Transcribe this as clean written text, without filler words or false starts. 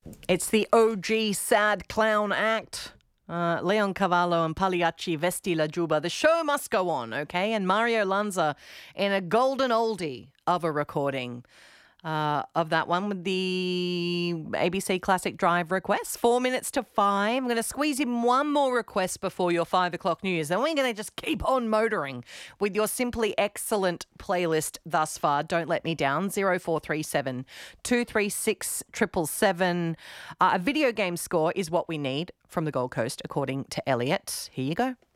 It's the OG Sad Clown Act. Leon Cavallo and Pagliacci Vesti la Juba. The show must go on, okay? And Mario Lanza in a golden oldie of a recording of that one with the ABC Classic Drive request. 4 minutes to 5. I'm going to squeeze in one more request before your 5 o'clock news. Then we're going to just keep on motoring with your simply excellent playlist thus far. Don't let me down. 0437 236 777. A video game score is what we need from the Gold Coast, according to Elliot. Here you go.